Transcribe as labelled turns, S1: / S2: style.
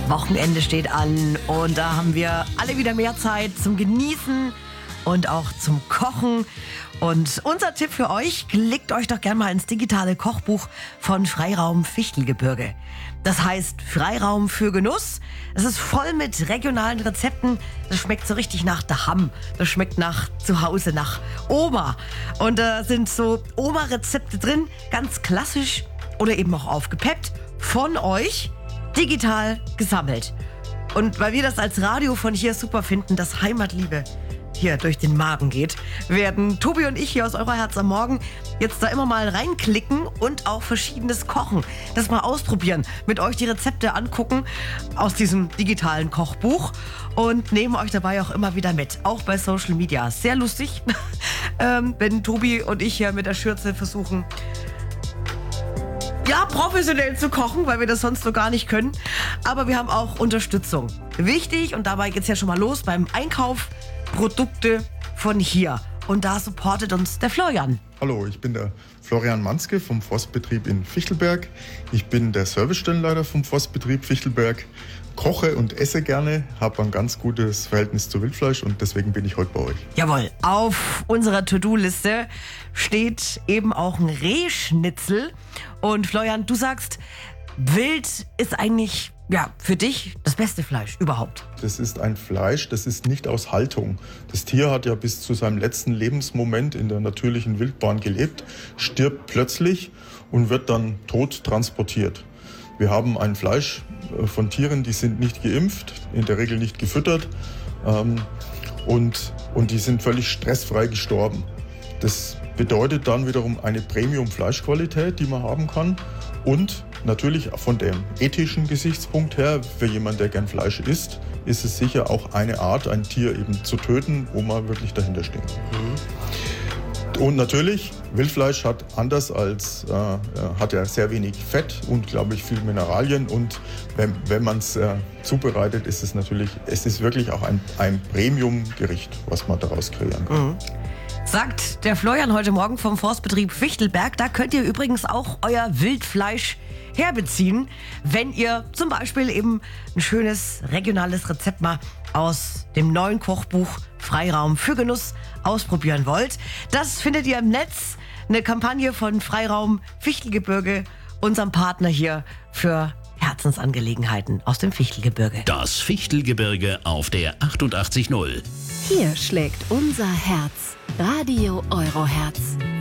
S1: Wochenende steht an und da haben wir alle wieder mehr Zeit zum Genießen und auch zum Kochen. Und unser Tipp für euch, klickt euch doch gerne mal ins digitale Kochbuch von Freiraum Fichtelgebirge. Das heißt Freiraum für Genuss. Es ist voll mit regionalen Rezepten. Das schmeckt so richtig nach daheim. Das schmeckt nach zu Hause, nach Oma. Und da sind so Oma-Rezepte drin, ganz klassisch oder eben auch aufgepeppt von euch, digital gesammelt. Und weil wir das als Radio von hier super finden, dass Heimatliebe hier durch den Magen geht, werden Tobi und ich hier aus Eurer Herz am Morgen jetzt da immer mal reinklicken und auch Verschiedenes kochen. Das mal ausprobieren, mit euch die Rezepte angucken aus diesem digitalen Kochbuch und nehmen euch dabei auch immer wieder mit, auch bei Social Media. Sehr lustig, wenn Tobi und ich hier mit der Schürze versuchen, ja, professionell zu kochen, weil wir das sonst so gar nicht können. Aber wir haben auch Unterstützung. Wichtig, und dabei geht's ja schon mal los beim Einkauf, Produkte von hier. Und da supportet uns der Florian.
S2: Hallo, ich bin der Florian Manske vom Forstbetrieb in Fichtelberg. Ich bin der Servicestellenleiter vom Forstbetrieb Fichtelberg. Koche und esse gerne, habe ein ganz gutes Verhältnis zu Wildfleisch und deswegen bin ich heute bei euch.
S1: Jawohl, auf unserer To-Do-Liste steht eben auch ein Rehschnitzel. Und Florian, du sagst, Wild ist eigentlich für dich das beste Fleisch überhaupt.
S2: Das ist ein Fleisch, das ist nicht aus Haltung. Das Tier hat ja bis zu seinem letzten Lebensmoment in der natürlichen Wildbahn gelebt, stirbt plötzlich und wird dann tot transportiert. Wir haben ein Fleisch von Tieren, die sind nicht geimpft, in der Regel nicht gefüttert und die sind völlig stressfrei gestorben. Das bedeutet dann wiederum eine Premium-Fleischqualität, die man haben kann und natürlich von dem ethischen Gesichtspunkt her, für jemanden, der gern Fleisch isst, ist es sicher auch eine Art, ein Tier eben zu töten, wo man wirklich dahinter steht. Und natürlich, Wildfleisch hat anders als, hat ja sehr wenig Fett und, glaube ich, viel Mineralien. Und wenn man es zubereitet, ist es natürlich, es ist wirklich auch ein Premium-Gericht, was man daraus kreieren kann.
S1: Sagt der Florian heute Morgen vom Forstbetrieb Fichtelberg. Da könnt ihr übrigens auch euer Wildfleisch herbeziehen, wenn ihr zum Beispiel eben ein schönes regionales Rezept mal aus dem neuen Kochbuch Freiraum für Genuss ausprobieren wollt. Das findet ihr im Netz. Eine Kampagne von Freiraum Fichtelgebirge, unserem Partner hier für Herzensangelegenheiten aus dem Fichtelgebirge.
S3: Das Fichtelgebirge auf der 88.0.
S4: Hier schlägt unser Herz. Radio Euro Herz.